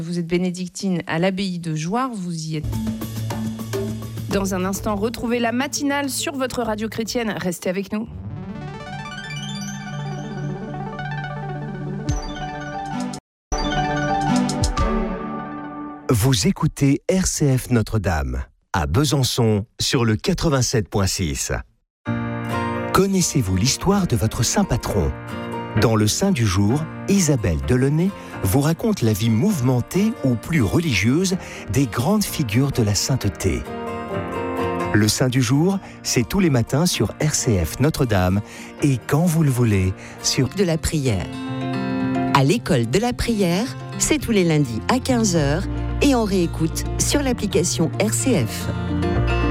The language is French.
Vous êtes bénédictine à l'abbaye de Jouarre, vous y êtes. Dans un instant, retrouvez la matinale sur votre radio chrétienne. Restez avec nous. Vous écoutez RCF Notre-Dame, à Besançon, sur le 87.6. Connaissez-vous l'histoire de votre saint patron ? Dans le Saint du jour, Isabelle Delaunay vous raconte la vie mouvementée ou plus religieuse des grandes figures de la sainteté. Le Saint du jour, c'est tous les matins sur RCF Notre-Dame et quand vous le voulez, sur de la prière. À l'école de la prière, c'est tous les lundis à 15h et on réécoute sur l'application RCF.